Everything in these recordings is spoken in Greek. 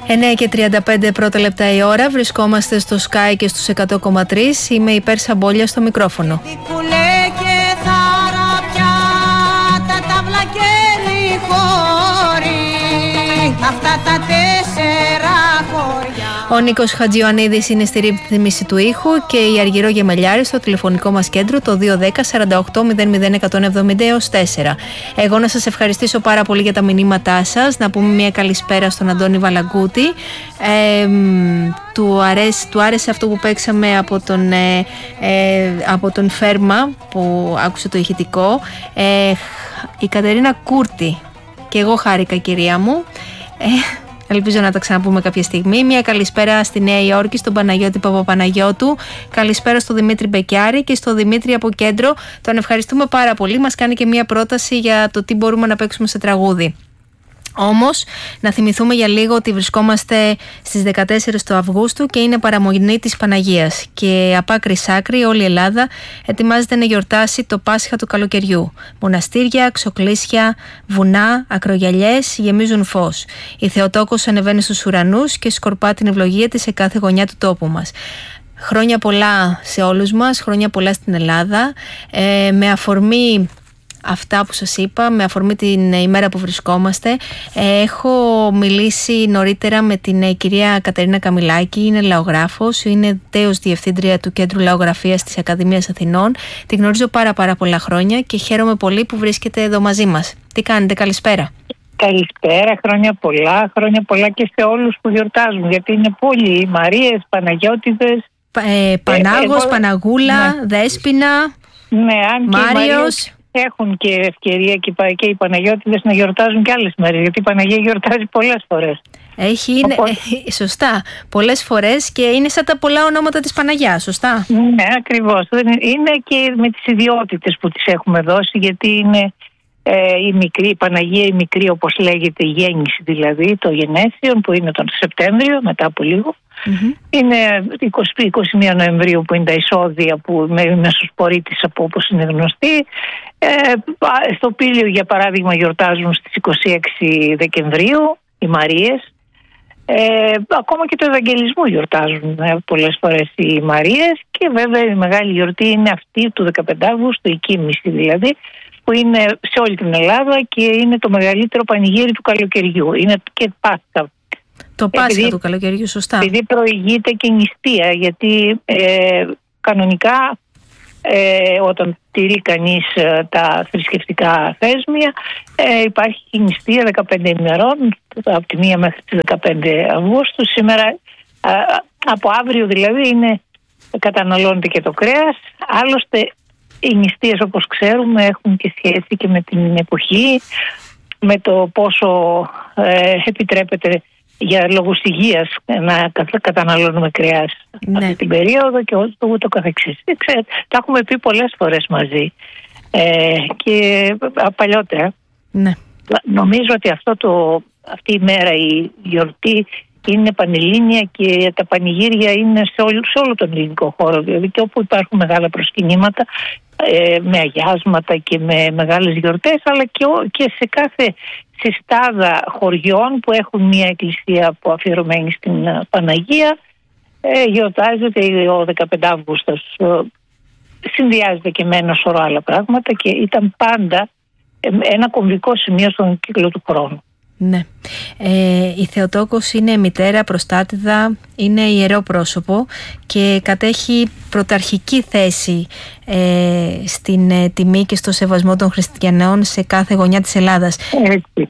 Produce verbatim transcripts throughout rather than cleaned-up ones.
εννέα και τριάντα πέντε πρώτα λεπτά η ώρα. Βρισκόμαστε στο Sky και στους εκατό κόμμα τρία. Είμαι η Πέρσα Μπόλια στο μικρόφωνο. Ο Νίκος Χατζιωαννίδης είναι στη ρύθμιση του ήχου και η Αργυρό Γεμελιάρη στο τηλεφωνικό μας κέντρο το δύο ένα μηδέν σαράντα οκτώ μηδέν μηδέν εκατόν εβδομήντα έως τέσσερα. Εγώ να σας ευχαριστήσω πάρα πολύ για τα μηνύματά σας. Να πούμε μια καλησπέρα στον Αντώνη Βαλαγκούτη. Ε, του, αρέσει, του άρεσε αυτό που παίξαμε από τον, ε, ε, από τον Φέρμα που άκουσε το ηχητικό. Ε, η Κατερίνα Κούρτη. Και εγώ χάρηκα, κυρία μου. Ε, Ελπίζω να τα ξαναπούμε κάποια στιγμή. Μια καλησπέρα στη Νέα Υόρκη, στον Παναγιώτη Παπαπαναγιώτου. Καλησπέρα στο Δημήτρη Μπεκιάρη και στο Δημήτρη από Κέντρο. Τον ευχαριστούμε πάρα πολύ. Μας κάνει και μια πρόταση για το τι μπορούμε να παίξουμε σε τραγούδι. Όμως, να θυμηθούμε για λίγο ότι βρισκόμαστε στις δεκατέσσερις του Αυγούστου και είναι παραμονή της Παναγίας. Και απ' άκρη σ' άκρη όλη η Ελλάδα ετοιμάζεται να γιορτάσει το Πάσχα του καλοκαιριού. Μοναστήρια, ξοκλήσια, βουνά, ακρογιαλιές γεμίζουν φως. Η Θεοτόκος ανεβαίνει στους ουρανούς και σκορπά την ευλογία της σε κάθε γωνιά του τόπου μας. Χρόνια πολλά σε όλους μας, χρόνια πολλά στην Ελλάδα. Ε, με αφορμή αυτά που σας είπα, με αφορμή την ημέρα που βρισκόμαστε, έχω μιλήσει νωρίτερα με την κυρία Κατερίνα Καμιλάκη. Είναι λαογράφος, είναι τέος διευθύντρια του Κέντρου Λαογραφίας της Ακαδημίας Αθηνών. Την γνωρίζω πάρα πάρα πολλά χρόνια και χαίρομαι πολύ που βρίσκεται εδώ μαζί μας. Τι κάνετε, καλησπέρα. Καλησπέρα, χρόνια πολλά, χρόνια πολλά και σε όλους που γιορτάζουν, γιατί είναι πολλοί, Μαρίες, Παναγιώτιδες, ε, Πανάγος, ε, Παναγούλα, ναι. Δέσποινα, ναι, αν Μάριος. Έχουν και ευκαιρία και οι Παναγιώτιδες να γιορτάζουν και άλλες μέρες, γιατί η Παναγία γιορτάζει πολλές φορές. Έχει, είναι, Οπότε... ε, σωστά, πολλές φορές και είναι σαν τα πολλά ονόματα της Παναγιάς, σωστά. Ναι, ακριβώς. Είναι και με τις ιδιότητες που τις έχουμε δώσει, γιατί είναι ε, η μικρή, η Παναγία η μικρή, όπως λέγεται, η γέννηση δηλαδή, το γενέσιον που είναι τον Σεπτέμβριο, μετά από λίγο. Mm-hmm. Είναι είκοσι, είκοσι μία Νοεμβρίου που είναι τα εισόδια που με μεσοσπορήτης από όπως είναι γνωστή. Ε, στο Πήλιο για παράδειγμα γιορτάζουν στις είκοσι έξι Δεκεμβρίου οι Μαρίες. Ε, ακόμα και το Ευαγγελισμό γιορτάζουν ε, πολλές φορές οι Μαρίες. Και βέβαια η μεγάλη γιορτή είναι αυτή του δεκαπέντε Αυγούστου, η Κοίμηση δηλαδή, που είναι σε όλη την Ελλάδα και είναι το μεγαλύτερο πανηγύρι του καλοκαιριού. Είναι και Πάσχα. Το Πάσχα του καλοκαιριού, σωστά. Επειδή προηγείται και νηστεία, γιατί ε, κανονικά ε, όταν τηρεί κανείς ε, τα θρησκευτικά θέσμια ε, υπάρχει νηστεία δεκαπέντε ημερών από τη μία μέχρι τις δεκαπέντε Αυγούστου. Σήμερα ε, από αύριο δηλαδή είναι, καταναλώνεται και το κρέας. Άλλωστε οι νηστείες, όπως ξέρουμε, έχουν και σχέση και με την εποχή, με το πόσο ε, επιτρέπεται για λόγους υγείας να καταναλώνουμε κρέας, ναι, αυτή την περίοδο και ούτω καθεξής. Ξέρετε, τα έχουμε πει πολλές φορές μαζί ε, και παλιότερα. Ναι. Νομίζω ότι αυτό το, αυτή η μέρα, η γιορτή είναι πανελλήνια και τα πανηγύρια είναι σε όλο, σε όλο τον ελληνικό χώρο. Δηλαδή και όπου υπάρχουν μεγάλα προσκυνήματα ε, με αγιάσματα και με μεγάλες γιορτές, αλλά και, και σε κάθε συστάδα χωριών που έχουν μια εκκλησία που αφιερωμένη στην uh, Παναγία ε, γιορτάζεται ο δεκαπέντε Αυγούστος. Ε, συνδυάζεται και με ένα σωρό άλλα πράγματα και ήταν πάντα ε, ένα κομβικό σημείο στον κύκλο του χρόνου. Ναι. Ε, η Θεοτόκος είναι μητέρα, προστάτηδα, είναι ιερό πρόσωπο και κατέχει πρωταρχική θέση ε, στην ε, τιμή και στο σεβασμό των χριστιανών σε κάθε γωνιά της Ελλάδας. Έτσι.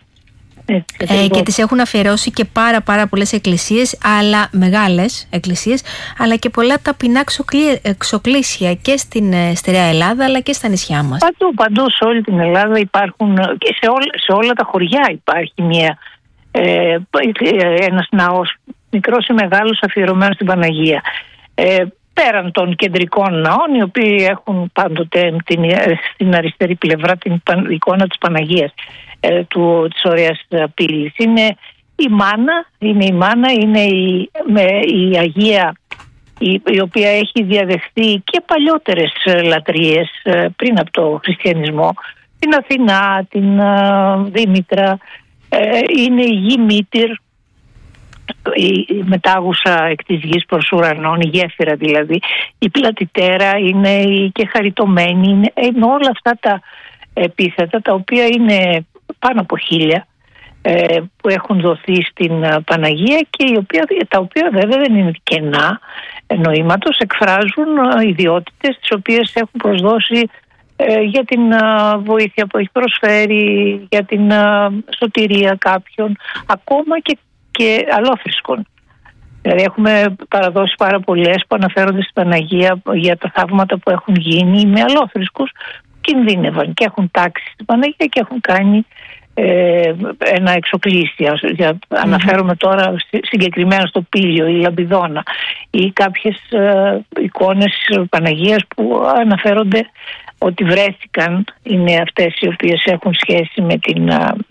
Ε, και τις έχουν αφιερώσει και πάρα πάρα πολλές εκκλησίες, αλλά μεγάλες εκκλησίες, αλλά και πολλά ταπεινά ξοκλήσια και στην ε, στερεά Ελλάδα αλλά και στα νησιά μας. Παντού, παντού σε όλη την Ελλάδα υπάρχουν και σε, ό, σε όλα τα χωριά υπάρχει μια, ε, ένας ναός μικρός ή μεγάλος αφιερωμένος στην Παναγία. Ε, πέραν των κεντρικών ναών, οι οποίοι έχουν πάντοτε την, στην αριστερή πλευρά την εικόνα της Παναγίας, ε, του, της ωραίας πύλης. Είναι η μάνα, είναι η μάνα, είναι η, με, η Αγία, η, η οποία έχει διαδεχθεί και παλιότερες λατρείες ε, πριν από το χριστιανισμό, την Αθηνά, την ε, Δήμητρα, ε, είναι η Γη Μήτυρ, η μετάγουσα εκ της γης προς ουρανών, η γέφυρα δηλαδή, η πλατιτέρα είναι η και χαριτωμένη, είναι, είναι όλα αυτά τα επίθετα τα οποία είναι πάνω από χίλια ε, που έχουν δοθεί στην Παναγία και οι οποία, τα οποία βέβαια δεν είναι κενά νοήματος, εκφράζουν ιδιότητες τις οποίες έχουν προσδώσει ε, για την α, βοήθεια που έχει προσφέρει, για την α, σωτηρία κάποιων, ακόμα και, και αλλόθρησκων. Δηλαδή έχουμε παραδώσει πάρα πολλές που αναφέρονται στην Παναγία για τα θαύματα που έχουν γίνει με αλλόθρησκους που κινδύνευαν και έχουν τάξει στην Παναγία και έχουν κάνει ε, ένα εξοκλήσια. Για, mm-hmm. Αναφέρομαι τώρα συγκεκριμένα στο Πήλιο ή Λαμπιδόνα ή κάποιες ε, εικόνες Παναγίας που αναφέρονται ότι βρέθηκαν, είναι αυτές οι οποίες έχουν σχέση με την,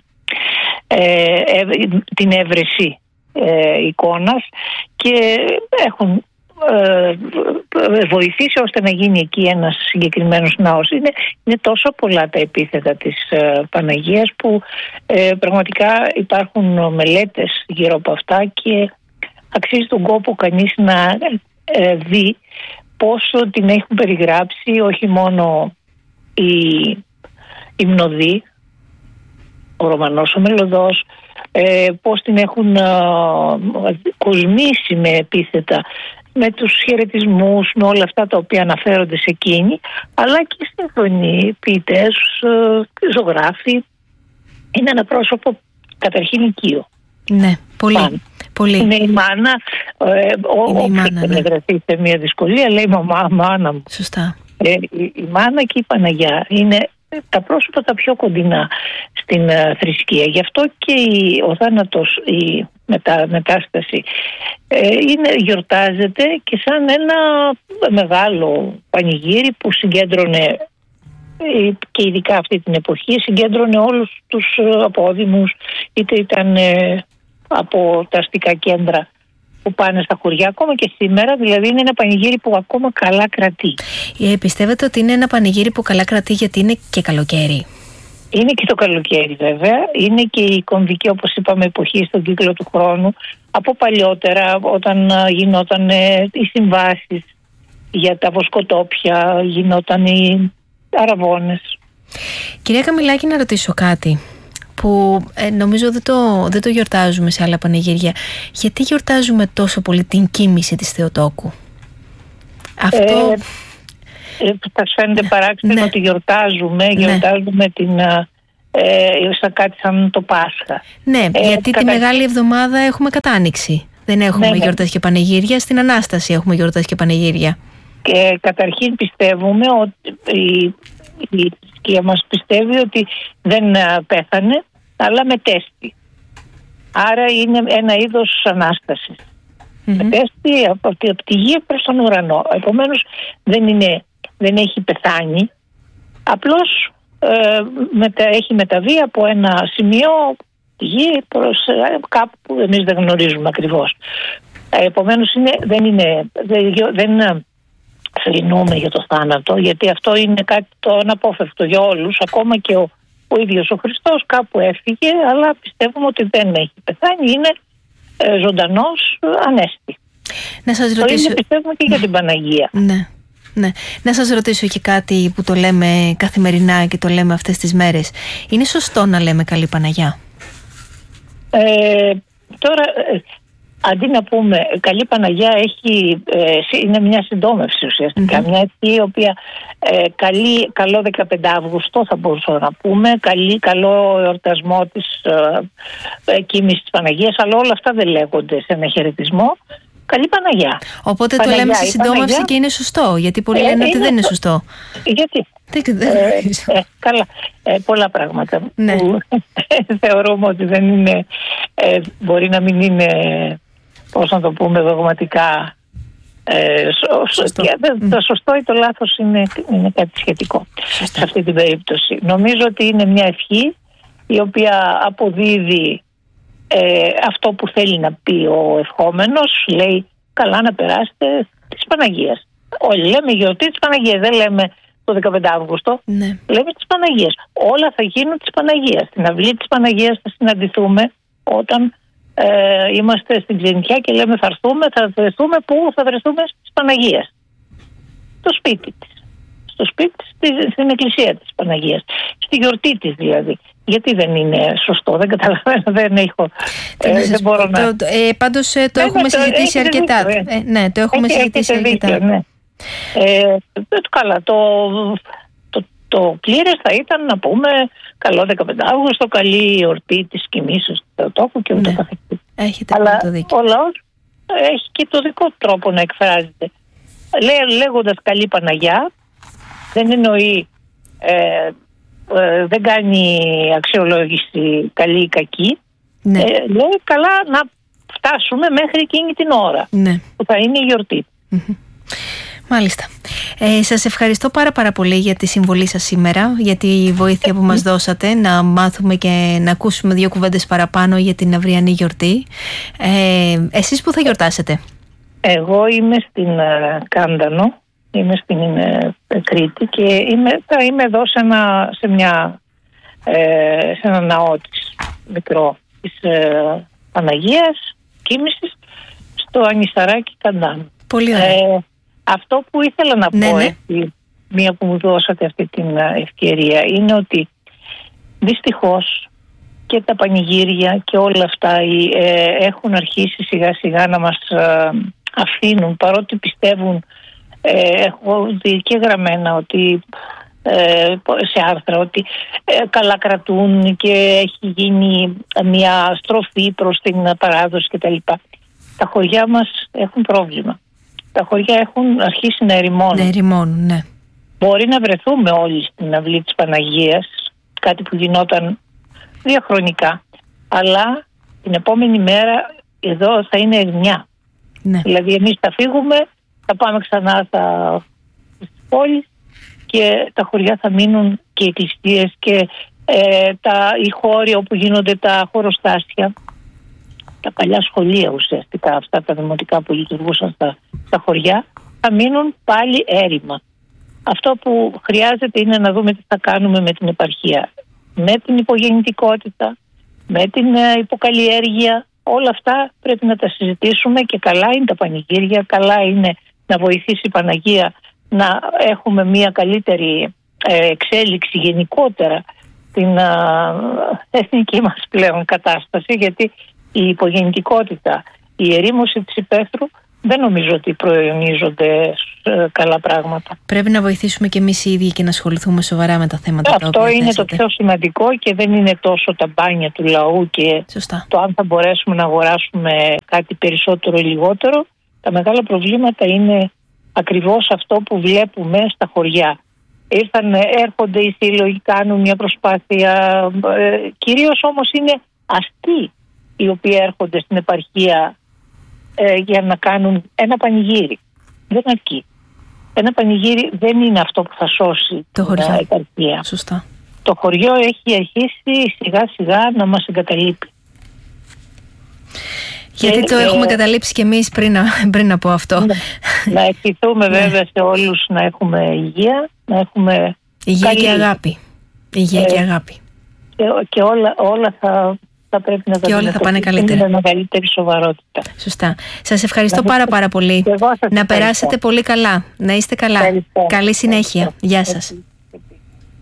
ε, ε, την έβρεση ε, εικόνας και έχουν ε, βοηθήσει ώστε να γίνει εκεί ένας συγκεκριμένος ναός. Είναι, είναι τόσο πολλά τα επίθετα της ε, Παναγίας που ε, πραγματικά υπάρχουν μελέτες γύρω από αυτά και αξίζει τον κόπο κανείς να ε, δει πόσο την έχουν περιγράψει όχι μόνο οι υμνοδοί, ο Ρωμανός ο Μελωδός, ε, πώς την έχουν ε, κοσμήσει με επίθετα, με τους χαιρετισμούς, με όλα αυτά τα οποία αναφέρονται σε εκείνη, αλλά και συμφωνεί ποιητές, ε, ζωγράφοι. Είναι ένα πρόσωπο καταρχήν οικείο. Ναι, πολύ. Πάνε. Πολύ. Είναι η μάνα, ε, όποιος δεν βρεθεί σε μια δυσκολία λέει μαμά, μάνα μου. Σωστά. Ε, η, η μάνα και η Παναγιά είναι τα πρόσωπα τα πιο κοντινά στην uh, θρησκεία. Γι' αυτό και η, ο θάνατος, η μετα, μετάσταση ε, είναι, γιορτάζεται και σαν ένα μεγάλο πανηγύρι που συγκέντρωνε ε, και ειδικά αυτή την εποχή συγκέντρωνε όλους τους uh, απόδημους, είτε ήταν ε, από τα αστικά κέντρα που πάνε στα χωριά, ακόμα και σήμερα, δηλαδή είναι ένα πανηγύρι που ακόμα καλά κρατεί. Ε, πιστεύετε ότι είναι ένα πανηγύρι που καλά κρατεί γιατί είναι και καλοκαίρι? Είναι και το καλοκαίρι βέβαια, είναι και η κομβική, όπως είπαμε, εποχή στον κύκλο του χρόνου. Από παλιότερα, όταν γινόταν ε, οι συμβάσεις για τα βοσκοτόπια, γινόταν οι αραβώνες. Κυρία Καμιλάκη, να ρωτήσω κάτι που ε, νομίζω δεν το, δεν το γιορτάζουμε σε άλλα πανηγύρια. Γιατί γιορτάζουμε τόσο πολύ την κοίμηση της Θεοτόκου? Αυτό... Ε, ε, θα σου φαίνεται παράξενο, ναι, ότι γιορτάζουμε, ναι. γιορτάζουμε την, ε, σαν κάτι σαν το Πάσχα. Ναι, ε, γιατί κατα... τη Μεγάλη Εβδομάδα έχουμε κατάνοιξη. Δεν έχουμε ναι, γιορτές και πανηγύρια. Στην Ανάσταση έχουμε γιορτές και πανηγύρια. Και καταρχήν πιστεύουμε ότι η, η θρησκεία μας πιστεύει ότι δεν πέθανε, αλλά μετέστη. Άρα είναι ένα είδος Ανάστασης. Mm-hmm. Μετέστη από, από τη γη προς τον ουρανό. Επομένως δεν, είναι, δεν έχει πεθάνει, απλώς ε, μετα, έχει μεταβεί από ένα σημείο τη γη προς ε, κάπου που εμείς δεν γνωρίζουμε ακριβώς. Ε, επομένως είναι, δεν είναι... Δεν, δεν θρηνούμε για το θάνατο, γιατί αυτό είναι κάτι το αναπόφευκτο για όλους, ακόμα και ο, ο ίδιος ο Χριστός κάπου έφυγε, αλλά πιστεύουμε ότι δεν έχει πεθάνει, είναι ε, ζωντανός, ανέστη. Να σας ρωτήσω... Το είναι, πιστεύουμε και για την Παναγία. Ναι, ναι. Να σας ρωτήσω και κάτι που το λέμε καθημερινά και το λέμε αυτές τις μέρες. Είναι σωστό να λέμε Καλή Παναγιά? Ε, τώρα... Αντί να πούμε Καλή Παναγιά, έχει, ε, είναι μια συντόμευση ουσιαστικά. Mm-hmm. Μια ευχή η οποία ε, καλή, καλό δεκαπέντε Αυγούστου θα μπορούσαμε να πούμε, καλή, καλό εορτασμό της ε, ε, κοίμησης της Παναγίας, αλλά όλα αυτά δεν λέγονται σε ένα χαιρετισμό. Καλή Παναγιά. Οπότε Παναγιά, το λέμε σε συντόμευση Παναγιά... και είναι σωστό, γιατί πολλοί ε, λένε ότι δεν είναι σωστό. Γιατί? Δεν, δεν ε, ε, καλά, ε, πολλά πράγματα ναι. που θεωρούμε ότι δεν είναι, ε, μπορεί να μην είναι... πώς να το πούμε δογματικά, ε, σωστό. Mm. Το σωστό ή το λάθος είναι, είναι κάτι σχετικό Σωστά. σε αυτή την περίπτωση. Νομίζω ότι είναι μια ευχή η οποία αποδίδει ε, αυτό που θέλει να πει ο ευχόμενος. Λέει καλά να περάσετε της Παναγίας. Όλοι λέμε γιορτή της Παναγίας, δεν λέμε το δεκαπέντε Αυγούστου, ναι. λέμε της Παναγίας. Όλα θα γίνουν της Παναγίας. Στην αυλή της Παναγίας θα συναντηθούμε όταν ε, είμαστε στην Ξενιτιά και λέμε θα έρθουμε, θα βρεθούμε. Πού θα βρεθούμε? Στις Παναγίας, στο σπίτι της, στο σπίτι της, στην εκκλησία της Παναγίας, στη γιορτή της δηλαδή. Γιατί δεν είναι σωστό, δεν καταλαβαίνω, δεν έχω, ε, δεν μπορώ να... Το, ε, πάντως ε, το ναι, έχουμε το, συζητήσει αρκετά. Δίκιο, ε. Ε, ναι, το έχουμε έχει, συζητήσει αρκετά. Δίκιο, ναι. ε, καλά, το, το, το πλήρες θα ήταν να πούμε καλό δεκαπέντε Αύγουστο, καλή εορτή της κοιμήσεως του Θεοτόκου και ούτω ναι. καθεξής. Έχετε Αλλά το δίκιο. Ο λαός έχει και το δικό τρόπο να εκφράζεται. Λέ, λέγοντας καλή Παναγιά, δεν εννοεί... Ε, Ε, δεν κάνει αξιολόγηση καλή ή κακή. Ναι. Ε, λέει καλά να φτάσουμε μέχρι εκείνη την ώρα, ναι, που θα είναι η γιορτή. Mm-hmm. Μάλιστα. Ε, σας ευχαριστώ πάρα πάρα πολύ για τη συμβολή σας σήμερα, για τη βοήθεια που μας δώσατε να μάθουμε και να ακούσουμε δύο κουβέντες παραπάνω για την αυριανή γιορτή. Ε, εσείς που θα γιορτάσετε? Εγώ είμαι στην uh, Κάντανο. Είμαι στην ε, Κρήτη και είμαι, θα είμαι εδώ σε ένα, σε μια, ε, σε ένα ναό της μικρό της ε, Παναγίας Κοίμησης στο Ανισαράκι Καντάνου. Πολύ ωραία. Ε, αυτό που ήθελα να ναι, πω, ναι. έτσι, μία που μου δώσατε αυτή την ευκαιρία, είναι ότι δυστυχώς και τα πανηγύρια και όλα αυτά ε, έχουν αρχίσει σιγά σιγά να μας ε, αφήνουν, παρότι πιστεύουν. Ε, έχω δει και γραμμένα ότι ε, σε άρθρα ότι ε, καλά κρατούν και έχει γίνει μια στροφή προς την παράδοση κτλ. Τα χωριά μας έχουν πρόβλημα. Τα χωριά έχουν αρχίσει να ερημώνουν. Να ερημώνουν, ναι. Μπορεί να βρεθούμε όλοι στην αυλή της Παναγίας, κάτι που γινόταν διαχρονικά, αλλά την επόμενη μέρα εδώ θα είναι ερημιά. Ναι. Δηλαδή εμείς θα φύγουμε, θα πάμε ξανά στα, στις πόλεις και τα χωριά θα μείνουν και οι εκκλησίες και ε, τα, οι χώροι όπου γίνονται τα χωροστάσια, τα παλιά σχολεία ουσιαστικά, αυτά τα δημοτικά που λειτουργούσαν στα, στα χωριά, θα μείνουν πάλι έρημα. Αυτό που χρειάζεται είναι να δούμε τι θα κάνουμε με την επαρχία, με την υπογεννητικότητα, με την ε, υποκαλλιέργεια. Όλα αυτά πρέπει να τα συζητήσουμε και καλά είναι τα πανηγύρια, καλά είναι να βοηθήσει η Παναγία να έχουμε μια καλύτερη ε, εξέλιξη γενικότερα στην ε, εθνική μας πλέον κατάσταση, γιατί η υπογεννητικότητα, η ερήμωση της υπαίθρου δεν νομίζω ότι προϊονίζονται ε, καλά πράγματα. Πρέπει να βοηθήσουμε και εμείς οι ίδιοι και να ασχοληθούμε σοβαρά με τα θέματα Αυτό τα οποία είναι θέσατε. Το πιο σημαντικό και δεν είναι τόσο τα μπάνια του λαού και Σωστά. Το αν θα μπορέσουμε να αγοράσουμε κάτι περισσότερο ή λιγότερο. Τα μεγάλα προβλήματα είναι ακριβώς αυτό που βλέπουμε στα χωριά. Ήρθαν, έρχονται οι σύλλογοι, κάνουν μια προσπάθεια, ε, κυρίως όμως είναι αστεί οι οποίοι έρχονται στην επαρχία ε, για να κάνουν ένα πανηγύρι. Δεν αρκεί. Ένα πανηγύρι δεν είναι αυτό που θα σώσει το την χωριό. επαρχία. Σωστά. Το χωριό έχει αρχίσει σιγά σιγά να μας εγκαταλείπει. Γιατί και, το ε, έχουμε καταλήψει κι εμείς πριν, πριν από αυτό. Να, να ευχηθούμε βέβαια σε όλους να έχουμε υγεία, να έχουμε υγεία καλή... και αγάπη. Υγεία ε, και αγάπη. Και, και όλα, όλα θα, θα πρέπει να τα και όλα θα πάνε καλύτερα. Με μεγαλύτερη σοβαρότητα. Σωστά. Σας ευχαριστώ να πάρα πάρα πολύ. Να ευχαριστώ. περάσετε πολύ καλά. Να είστε καλά. Ευχαριστώ. Καλή συνέχεια. Ευχαριστώ. Γεια σας.